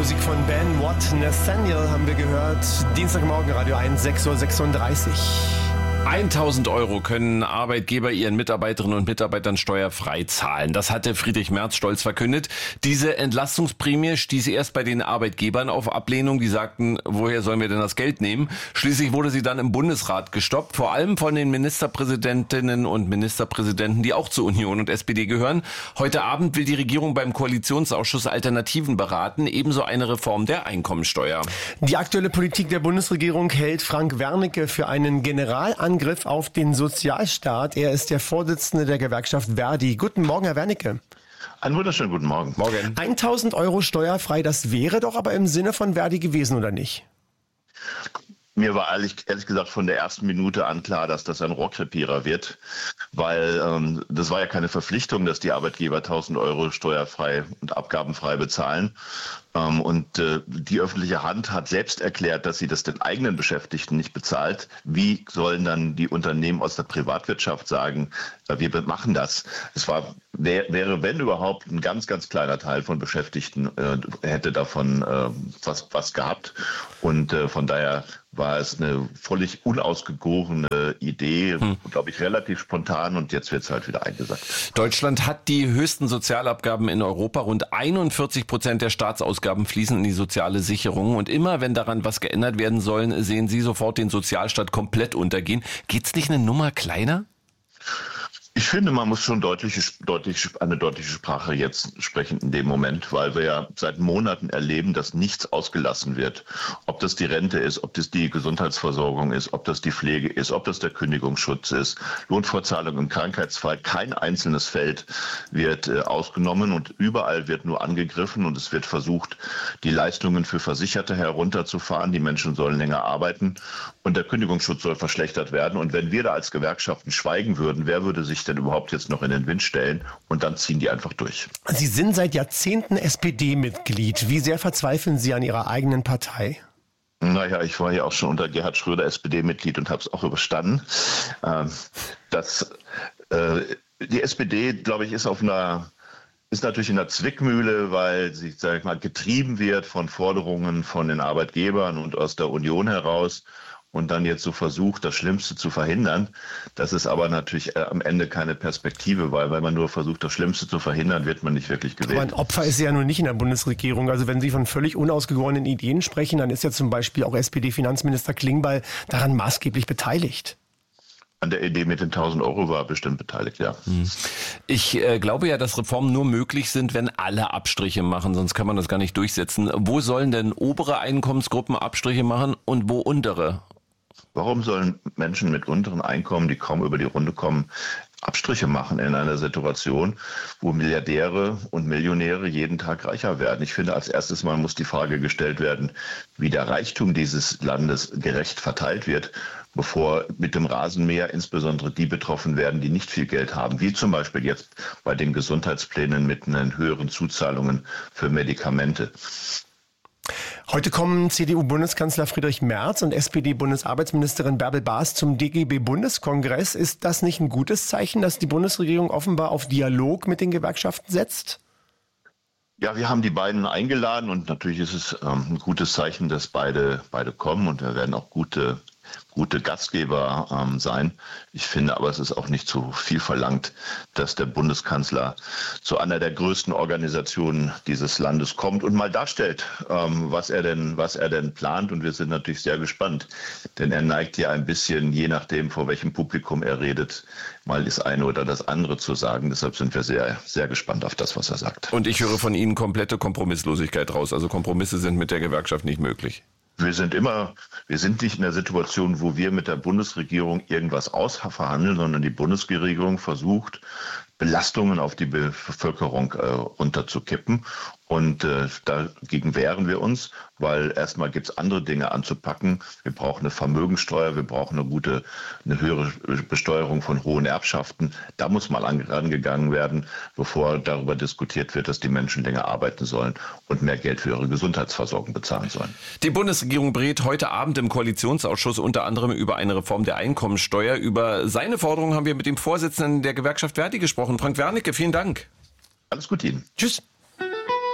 Musik von Ben Watt, Nathaniel haben wir gehört. Dienstagmorgen, Radio 1, 6:36 Uhr. 1.000 € können Arbeitgeber ihren Mitarbeiterinnen und Mitarbeitern steuerfrei zahlen. Das hatte Friedrich Merz stolz verkündet. Diese Entlastungsprämie stieß erst bei den Arbeitgebern auf Ablehnung. Die sagten, woher sollen wir denn das Geld nehmen? Schließlich wurde sie dann im Bundesrat gestoppt. Vor allem von den Ministerpräsidentinnen und Ministerpräsidenten, die auch zur Union und SPD gehören. Heute Abend will die Regierung beim Koalitionsausschuss Alternativen beraten. Ebenso eine Reform der Einkommensteuer. Die aktuelle Politik der Bundesregierung hält Frank Wernicke für einen Generalangriff auf den Sozialstaat. Er ist der Vorsitzende der Gewerkschaft Verdi. Guten Morgen, Herr Wernicke. Einen wunderschönen guten Morgen. 1.000 € steuerfrei, das wäre doch aber im Sinne von Verdi gewesen, oder nicht? Mir war ehrlich gesagt von der ersten Minute an klar, dass das ein Rohrkrepierer wird, weil das war ja keine Verpflichtung, dass die Arbeitgeber 1.000 € steuerfrei und abgabenfrei bezahlen. Die öffentliche Hand hat selbst erklärt, dass sie das den eigenen Beschäftigten nicht bezahlt. Wie sollen dann die Unternehmen aus der Privatwirtschaft sagen, wir machen das? Wäre, wenn überhaupt, ein ganz, ganz kleiner Teil von Beschäftigten hätte davon was gehabt. Und von daher war es eine völlig unausgegorene Idee, glaube ich, relativ spontan, und jetzt wird es halt wieder eingesackt. Deutschland hat die höchsten Sozialabgaben in Europa. Rund 41% der Staatsausgaben fließen in die soziale Sicherung. Und immer, wenn daran was geändert werden soll, sehen Sie sofort den Sozialstaat komplett untergehen. Geht's nicht eine Nummer kleiner? Ich finde, man muss schon eine deutliche Sprache jetzt sprechen in dem Moment, weil wir ja seit Monaten erleben, dass nichts ausgelassen wird. Ob das die Rente ist, ob das die Gesundheitsversorgung ist, ob das die Pflege ist, ob das der Kündigungsschutz ist, Lohnfortzahlung im Krankheitsfall. Kein einzelnes Feld wird ausgenommen und überall wird nur angegriffen, und es wird versucht, die Leistungen für Versicherte herunterzufahren. Die Menschen sollen länger arbeiten und der Kündigungsschutz soll verschlechtert werden. Und wenn wir da als Gewerkschaften schweigen würden, wer würde sich denn überhaupt jetzt noch in den Wind stellen? Und dann ziehen die einfach durch. Sie sind seit Jahrzehnten SPD-Mitglied. Wie sehr verzweifeln Sie an Ihrer eigenen Partei? Naja, ich war ja auch schon unter Gerhard Schröder SPD-Mitglied und habe es auch überstanden. Die SPD, glaube ich, ist natürlich in der Zwickmühle, weil sie, sag ich mal, getrieben wird von Forderungen von den Arbeitgebern und aus der Union heraus. Und dann jetzt so versucht, das Schlimmste zu verhindern. Das ist aber natürlich am Ende keine Perspektive, weil wenn man nur versucht, das Schlimmste zu verhindern, wird man nicht wirklich gewählt. Aber ein Opfer ist ja nun nicht in der Bundesregierung. Also wenn Sie von völlig unausgegorenen Ideen sprechen, dann ist ja zum Beispiel auch SPD-Finanzminister Klingbeil daran maßgeblich beteiligt. An der Idee mit den 1.000 € war bestimmt beteiligt, ja. Ich glaube ja, dass Reformen nur möglich sind, wenn alle Abstriche machen, sonst kann man das gar nicht durchsetzen. Wo sollen denn obere Einkommensgruppen Abstriche machen und wo untere? Warum sollen Menschen mit unteren Einkommen, die kaum über die Runde kommen, Abstriche machen in einer Situation, wo Milliardäre und Millionäre jeden Tag reicher werden? Ich finde, als erstes Mal muss die Frage gestellt werden, wie der Reichtum dieses Landes gerecht verteilt wird, bevor mit dem Rasenmäher insbesondere die betroffen werden, die nicht viel Geld haben, wie zum Beispiel jetzt bei den Gesundheitsplänen mit den höheren Zuzahlungen für Medikamente. Heute kommen CDU-Bundeskanzler Friedrich Merz und SPD-Bundesarbeitsministerin Bärbel Baas zum DGB-Bundeskongress. Ist das nicht ein gutes Zeichen, dass die Bundesregierung offenbar auf Dialog mit den Gewerkschaften setzt? Ja, wir haben die beiden eingeladen, und natürlich ist es ein gutes Zeichen, dass beide kommen, und wir werden auch gute Gastgeber sein. Ich finde aber, es ist auch nicht zu viel verlangt, dass der Bundeskanzler zu einer der größten Organisationen dieses Landes kommt und mal darstellt, was er denn plant. Und wir sind natürlich sehr gespannt, denn er neigt ja ein bisschen, je nachdem, vor welchem Publikum er redet, mal das eine oder das andere zu sagen. Deshalb sind wir sehr, sehr gespannt auf das, was er sagt. Und ich höre von Ihnen komplette Kompromisslosigkeit raus. Also Kompromisse sind mit der Gewerkschaft nicht möglich. Wir sind nicht in der Situation, wo wir mit der Bundesregierung irgendwas ausverhandeln, sondern die Bundesregierung versucht, Belastungen auf die Bevölkerung runterzukippen. Und dagegen wehren wir uns, weil erstmal gibt es andere Dinge anzupacken. Wir brauchen eine Vermögensteuer, wir brauchen eine höhere Besteuerung von hohen Erbschaften. Da muss mal rangegangen werden, bevor darüber diskutiert wird, dass die Menschen länger arbeiten sollen und mehr Geld für ihre Gesundheitsversorgung bezahlen sollen. Die Bundesregierung berät heute Abend im Koalitionsausschuss unter anderem über eine Reform der Einkommensteuer. Über seine Forderungen haben wir mit dem Vorsitzenden der Gewerkschaft Verdi gesprochen. Frank Wernicke, vielen Dank. Alles Gute Ihnen. Tschüss.